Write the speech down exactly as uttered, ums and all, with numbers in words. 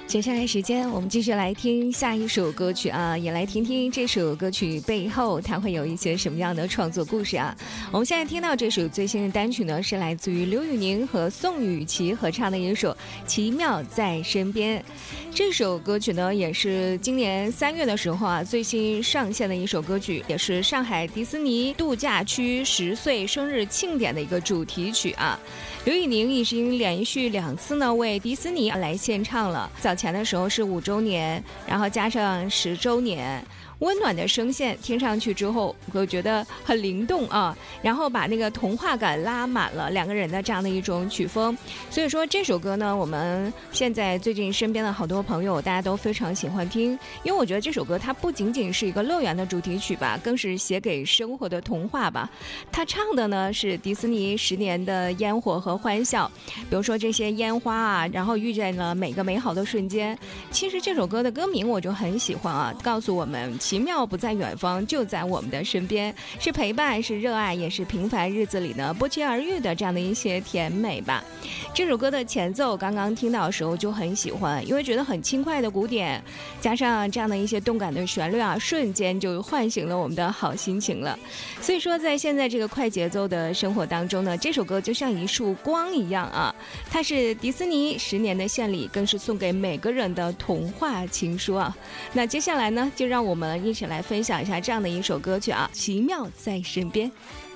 接下来时间我们继续来听下一首歌曲啊，也来听听这首歌曲背后它会有一些什么样的创作故事啊。我们现在听到这首最新的单曲呢，是来自于刘宇宁和宋雨琦合唱的一首《奇妙在身边》。这首歌曲呢也是今年三月的时候啊最新上线的一首歌曲，也是上海迪士尼度假区十岁生日庆典的一个主题曲啊。刘宇宁已经连续两次呢为迪士尼来献唱了，早前的时候是五周年，然后加上十周年，温暖的声线听上去之后我觉得很灵动啊，然后把那个童话感拉满了两个人的这样的一种曲风。所以说这首歌呢，我们现在最近身边的好多朋友大家都非常喜欢听，因为我觉得这首歌它不仅仅是一个乐园的主题曲吧，更是写给生活的童话吧。他唱的呢是迪士尼十年的烟火和欢笑，比如说这些烟花啊，然后遇见了每个美好的瞬间。其实这首歌的歌名我就很喜欢啊，告诉我们奇妙不在远方，就在我们的身边，是陪伴，是热爱，也是平凡日子里呢不期而遇的这样的一些甜美吧。这首歌的前奏刚刚听到的时候就很喜欢，因为觉得很轻快的鼓点加上这样的一些动感的旋律啊，瞬间就唤醒了我们的好心情了。所以说在现在这个快节奏的生活当中呢，这首歌就像一束光一样啊，它是迪士尼十年的献礼，更是送给每个人的童话情书啊。那接下来呢，就让我们一起来分享一下这样的一首歌曲啊，奇妙在身边。